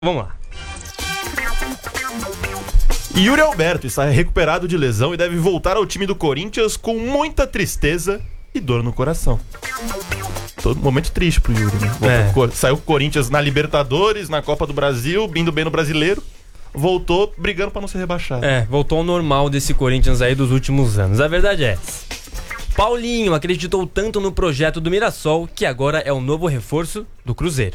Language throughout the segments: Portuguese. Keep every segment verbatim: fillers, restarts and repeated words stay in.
Vamos lá. Yuri Alberto está recuperado de lesão e deve voltar ao time do Corinthians com muita tristeza e dor no coração. Todo momento triste pro Yuri, né? É. Saiu o Corinthians na Libertadores, na Copa do Brasil, indo bem no Brasileiro. Voltou brigando pra não ser rebaixado. É, voltou ao normal desse Corinthians aí dos últimos anos. A verdade é essa. Paulinho acreditou tanto no projeto do Mirassol que agora é o novo reforço do Cruzeiro.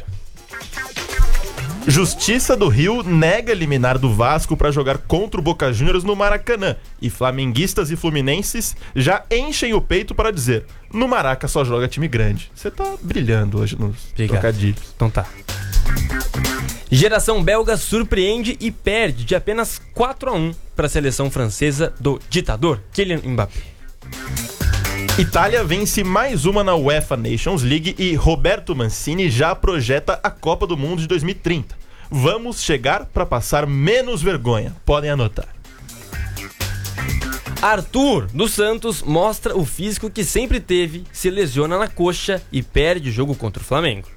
Justiça do Rio nega liminar do Vasco para jogar contra o Boca Juniors no Maracanã. E flamenguistas e fluminenses já enchem o peito para dizer: no Maraca só joga time grande. Você tá brilhando hoje nos Obrigado. trocadilhos. Então tá. Geração belga surpreende e perde de apenas quatro a um para a seleção francesa do ditador Kylian Mbappé. Itália vence mais uma na UEFA Nations League e Roberto Mancini já projeta a Copa do Mundo de dois mil e trinta. Vamos chegar para passar menos vergonha. Podem anotar. Arthur dos Santos mostra o físico que sempre teve, se lesiona na coxa e perde o jogo contra o Flamengo.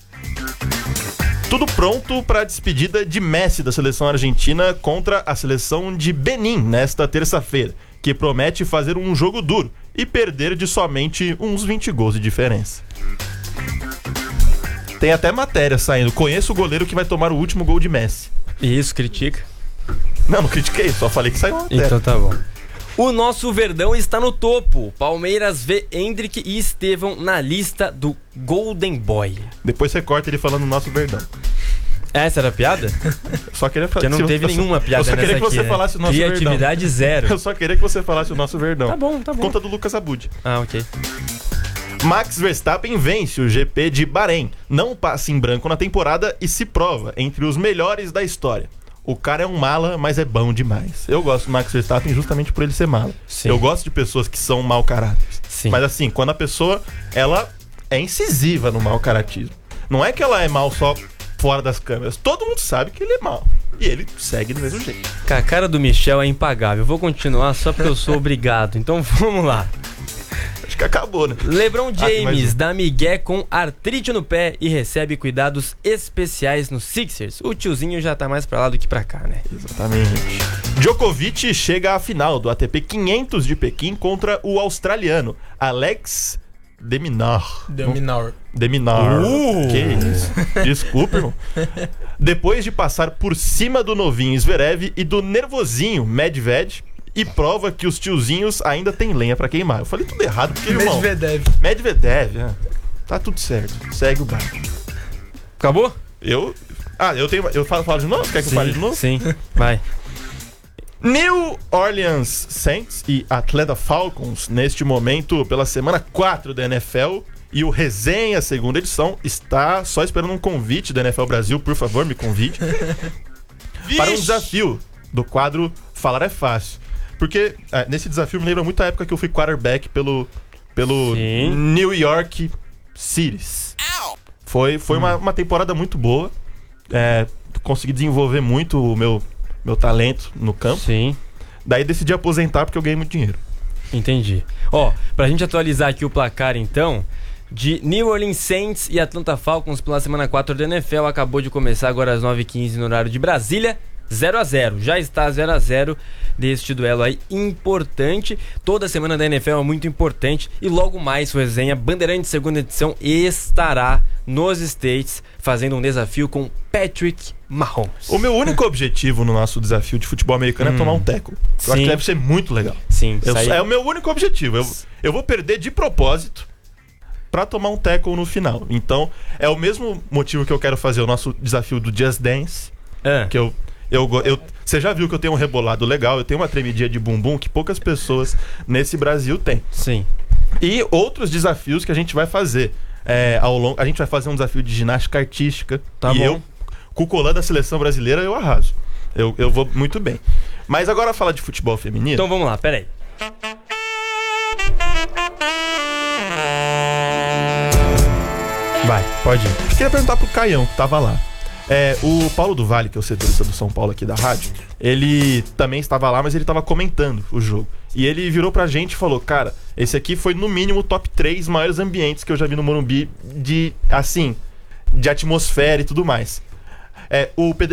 Tudo pronto para a despedida de Messi da seleção argentina contra a seleção de Benin nesta terça-feira, que promete fazer um jogo duro e perder de somente uns vinte gols de diferença. Tem até matéria saindo. Conheço o goleiro que vai tomar o último gol de Messi. Isso, critica. Não, não critiquei, só falei que saiu uma matéria. Então tá bom. O nosso Verdão está no topo. Palmeiras vê Endrick e Estevão na lista do Golden Boy. Depois você corta ele falando nosso Verdão. Essa era a piada? Eu só queria Porque não teve nenhuma piada nessa aqui. Eu só queria que você aqui, falasse né? o nosso Verdão. Criatividade zero. Eu só queria que você falasse o nosso Verdão. Tá bom, tá bom. Conta do Lucas Abud. Ah, ok. Max Verstappen vence o G P de Bahrein, não passa em branco na temporada e se prova entre os melhores da história. O cara é um mala, mas é bom demais. Eu gosto do Max Verstappen justamente por ele ser mala. Sim. Eu gosto de pessoas que são mau caráter. Sim. Mas assim, quando a pessoa, ela é incisiva no mau caratismo. Não é que ela é mal só fora das câmeras. Todo mundo sabe que ele é mal. E ele segue do mesmo jeito. A cara do Michel é impagável. Vou continuar só porque eu sou obrigado. Então vamos lá. Acho que acabou, né? LeBron James um. dá migué com artrite no pé e recebe cuidados especiais no Sixers. O tiozinho já tá mais pra lá do que pra cá, né? Exatamente. Djokovic chega à final do A T P quinhentos de Pequim contra o australiano Alex de Minaur. De Minaur. De Minaur. Uh! Que isso? Desculpa, irmão. Depois de passar por cima do novinho Zverev e do nervosinho Medvedev, e prova que os tiozinhos ainda têm lenha pra queimar. Eu falei tudo errado, porque, irmão... Medvedev. Medvedev, é. Tá tudo certo. Segue o barco. Acabou? Eu... Ah, eu tenho... Eu falo, falo de novo? Quer que Sim, eu fale de novo? sim. Vai. New Orleans Saints e Atlanta Falcons, neste momento, pela semana quatro da N F L, e o Resenha, segunda edição, está só esperando um convite da N F L Brasil. Por favor, me convide. Para um desafio do quadro Falar é Fácil. Porque é, nesse desafio me lembra muito a época que eu fui quarterback pelo, pelo New York Cities. Foi, foi hum. uma, uma temporada muito boa. É, consegui desenvolver muito o meu, meu talento no campo. Sim. Daí decidi aposentar porque eu ganhei muito dinheiro. Entendi. Ó, pra gente atualizar aqui o placar então, de New Orleans Saints e Atlanta Falcons pela semana quatro da N F L, acabou de começar agora às nove e quinze no horário de Brasília. zero a zero, já está zero a zero deste duelo aí importante. Toda semana da N F L é muito importante e logo mais o Resenha Bandeirantes segunda edição estará nos States fazendo um desafio com Patrick Mahomes. O meu único objetivo no nosso desafio de futebol americano hum. é tomar um tackle. Eu Sim. acho que deve ser muito legal. Sim. Eu, aí... É o meu único objetivo. Eu, eu vou perder de propósito pra tomar um tackle no final. Então, é o mesmo motivo que eu quero fazer o nosso desafio do Just Dance, ah. que eu Eu, eu, você já viu que eu tenho um rebolado legal, eu tenho uma tremidinha de bumbum que poucas pessoas nesse Brasil têm. Sim. E outros desafios que a gente vai fazer. É, ao longo, a gente vai fazer um desafio de ginástica artística. Tá e bom. eu, com o colã da seleção brasileira, eu arraso. Eu, eu vou muito bem. Mas agora falar de futebol feminino. Então vamos lá, peraí. Vai, pode ir. Eu queria perguntar pro Caião, que tava lá. É, o Paulo do Vale, que é o setorista do São Paulo aqui da rádio, ele também estava lá, mas ele estava comentando o jogo. E ele virou pra gente e falou: cara, esse aqui foi no mínimo o top três maiores ambientes que eu já vi no Morumbi de, assim, de atmosfera e tudo mais. É, o Pedro